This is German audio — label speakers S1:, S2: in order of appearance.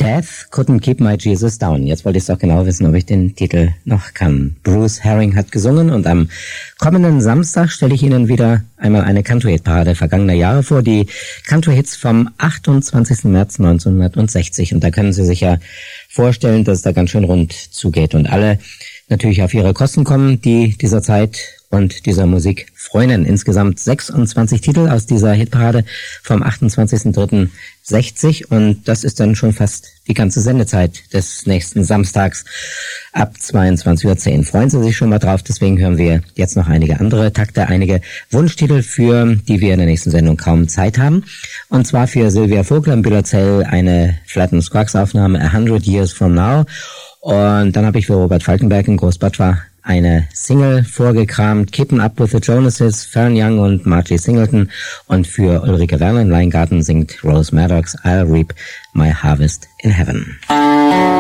S1: Death Couldn't Keep My Jesus Down. Jetzt wollte ich doch genau wissen, ob ich den Titel noch kann. Bruce Herring hat gesungen und am kommenden Samstag stelle ich Ihnen wieder einmal eine Country-Hit-Parade vergangener Jahre vor, die Country-Hits vom 28. März 1960. Und da können Sie sich ja vorstellen, dass es da ganz schön rund zugeht und alle natürlich auf ihre Kosten kommen, die dieser Zeit und dieser Musik freuen. Insgesamt 26 Titel aus dieser Hitparade vom 28.03.60 und das ist dann schon fast die ganze Sendezeit des nächsten Samstags ab 22:10 Uhr. Freuen Sie sich schon mal drauf, deswegen hören wir jetzt noch einige andere Takte, einige Wunschtitel, für die wir in der nächsten Sendung kaum Zeit haben. Und zwar für Sylvia Vogel am Büllerzell eine Flatten Scruggs Aufnahme 100 Years From Now. Und dann habe ich für Robert Falkenberg in Großbadwa eine Single vorgekramt, Keeping Up With The Jonases, Fern Young und Margie Singleton. Und für Ulrike Werner in Leingarten singt Rose Maddox I'll Reap My Harvest in Heaven.